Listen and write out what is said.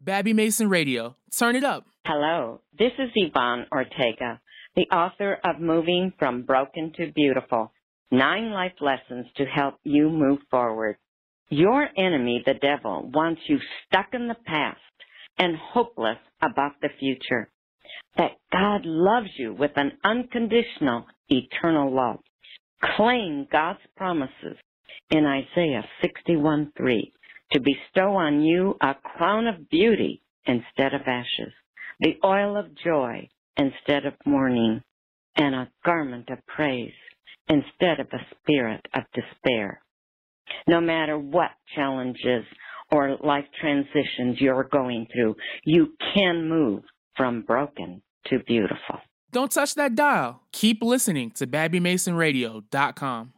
Babby Mason Radio. Turn it up. Hello, this is Yvonne Ortega, the author of Moving from Broken to Beautiful, 9 life lessons to help you move forward. Your enemy, the devil, wants you stuck in the past and hopeless about the future. That God loves you with an unconditional, eternal love. Claim God's promises in Isaiah 61:3 to bestow on you a crown of beauty instead of ashes, the oil of joy instead of mourning, and a garment of praise instead of a spirit of despair. No matter what challenges or life transitions you're going through, you can move from broken to beautiful. Don't touch that dial. Keep listening to BabbyMasonRadio.com.